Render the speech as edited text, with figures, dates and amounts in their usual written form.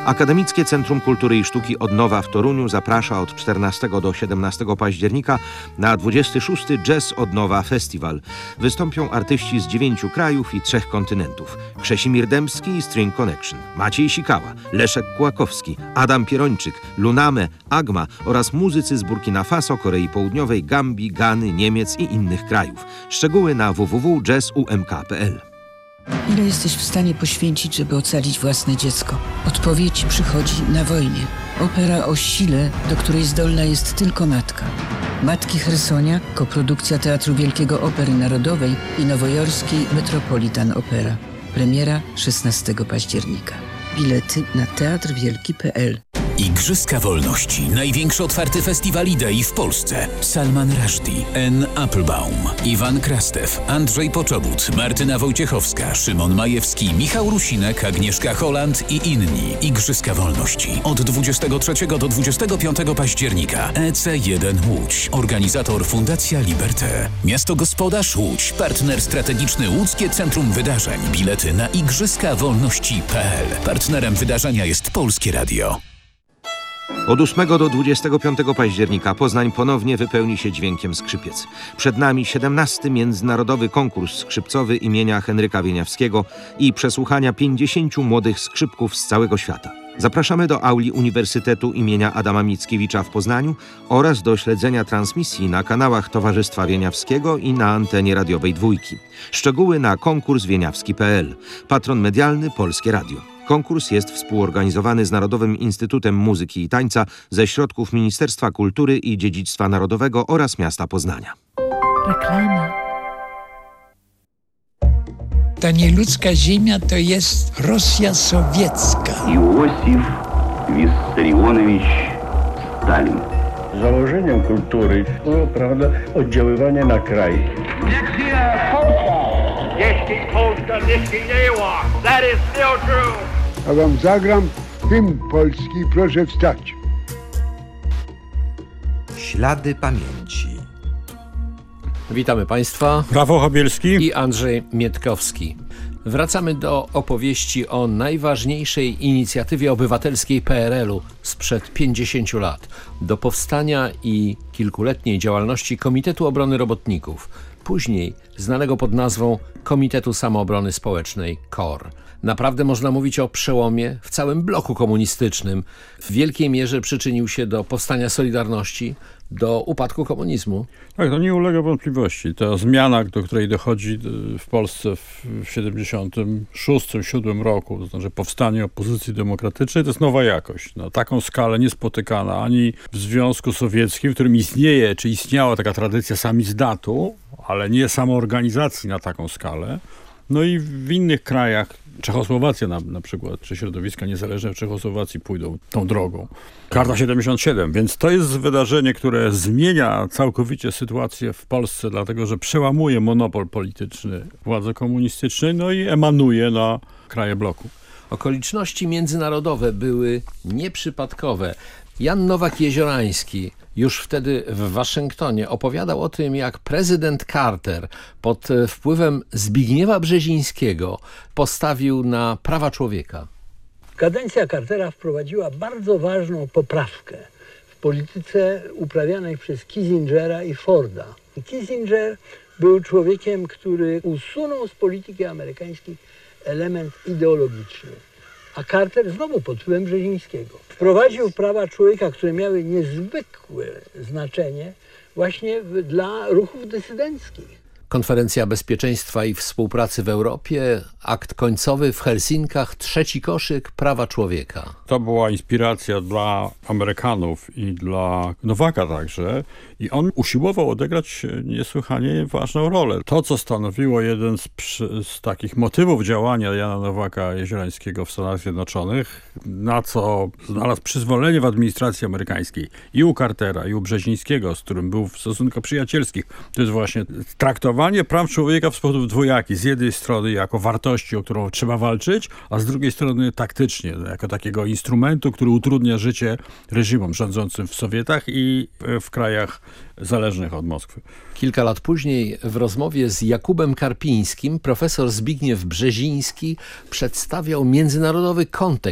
Akademickie Centrum Kultury i Sztuki Odnowa w Toruniu zaprasza od 14 do 17 października na 26. Jazz Odnowa Festival. Wystąpią artyści z 9 krajów i 3 kontynentów. Krzesimir Dębski i String Connection, Maciej Sikała, Leszek Kłakowski, Adam Pierończyk, Luname, Agma oraz muzycy z Burkina Faso, Korei Południowej, Gambii, Gany, Niemiec i innych krajów. Szczegóły na www.jazzumk.pl. Ile jesteś w stanie poświęcić, żeby ocalić własne dziecko? Odpowiedź przychodzi na wojnie. Opera o sile, do której zdolna jest tylko matka. Matki Chersonia, koprodukcja Teatru Wielkiego Opery Narodowej i nowojorskiej Metropolitan Opera. Premiera 16 października. Bilety na teatrwielki.pl. Igrzyska Wolności. Największy otwarty festiwal idei w Polsce. Salman Rushdie, Anne Applebaum, Iwan Krastew, Andrzej Poczobut, Martyna Wojciechowska, Szymon Majewski, Michał Rusinek, Agnieszka Holland i inni. Igrzyska Wolności. Od 23 do 25 października. EC1 Łódź. Organizator Fundacja Liberté. Miasto gospodarz Łódź. Partner strategiczny Łódzkie Centrum Wydarzeń. Bilety na igrzyskawolności.pl. Partnerem wydarzenia jest Polskie Radio. Od 8 do 25 października Poznań ponownie wypełni się dźwiękiem skrzypiec. Przed nami 17. Międzynarodowy Konkurs Skrzypcowy imienia Henryka Wieniawskiego i przesłuchania 50 młodych skrzypków z całego świata. Zapraszamy do auli Uniwersytetu imienia Adama Mickiewicza w Poznaniu oraz do śledzenia transmisji na kanałach Towarzystwa Wieniawskiego i na antenie radiowej Dwójki. Szczegóły na konkurswieniawski.pl. Patron medialny Polskie Radio. Konkurs jest współorganizowany z Narodowym Instytutem Muzyki i Tańca ze środków Ministerstwa Kultury i Dziedzictwa Narodowego oraz miasta Poznania. Reklama. Ta nieludzka ziemia to jest Rosja sowiecka. Иосиф Виссарионович Stalin. Założeniem kultury było, prawda, oddziaływanie na kraj. Jeśli Polska nie istniała, that is still true. A wam zagram hymn polski, proszę wstać. Ślady pamięci. Witamy Państwa. Rafał Chabielski i Andrzej Mietkowski. Wracamy do opowieści o najważniejszej inicjatywie obywatelskiej PRL-u sprzed 50 lat, do powstania i kilkuletniej działalności Komitetu Obrony Robotników, później znanego pod nazwą Komitetu Samoobrony Społecznej KOR. Naprawdę można mówić o przełomie w całym bloku komunistycznym. W wielkiej mierze przyczynił się do powstania Solidarności, do upadku komunizmu. Tak, to nie ulega wątpliwości. Ta zmiana, do której dochodzi w Polsce w 76-77 roku, to znaczy powstanie opozycji demokratycznej, to jest nowa jakość. Na taką skalę niespotykana ani w Związku Sowieckim, w którym istnieje, czy istniała taka tradycja samizdatu, ale nie samoorganizacji na taką skalę. No i w innych krajach, Czechosłowacja na przykład, czy środowiska niezależne w Czechosłowacji pójdą tą drogą. Karta 77, więc to jest wydarzenie, które zmienia całkowicie sytuację w Polsce, dlatego że przełamuje monopol polityczny władzy komunistycznej, no i emanuje na kraje bloku. Okoliczności międzynarodowe były nieprzypadkowe. Jan Nowak-Jeziorański już wtedy w Waszyngtonie opowiadał o tym, jak prezydent Carter pod wpływem Zbigniewa Brzezińskiego postawił na prawa człowieka. Kadencja Cartera wprowadziła bardzo ważną poprawkę w polityce uprawianej przez Kissingera i Forda. Kissinger był człowiekiem, który usunął z polityki amerykańskiej element ideologiczny. A Carter znowu pod wpływem Brzezińskiego wprowadził prawa człowieka, które miały niezwykłe znaczenie właśnie dla ruchów dysydenckich. Konferencja Bezpieczeństwa i Współpracy w Europie, akt końcowy w Helsinkach, trzeci koszyk prawa człowieka. To była inspiracja dla Amerykanów i dla Nowaka także. I on usiłował odegrać niesłychanie ważną rolę. To, co stanowiło jeden z takich motywów działania Jana Nowaka-Jeziorańskiego w Stanach Zjednoczonych, na co znalazł przyzwolenie w administracji amerykańskiej i u Cartera, i u Brzezińskiego, z którym był w stosunkach przyjacielskich. To jest właśnie traktowanie praw człowieka w sposób dwojaki. Z jednej strony jako wartości, o którą trzeba walczyć, a z drugiej strony taktycznie, jako takiego instrumentu, który utrudnia życie reżimom rządzącym w Sowietach i w krajach zależnych od Moskwy. Kilka lat później w rozmowie z Jakubem Karpińskim profesor Zbigniew Brzeziński przedstawiał międzynarodowy kontekst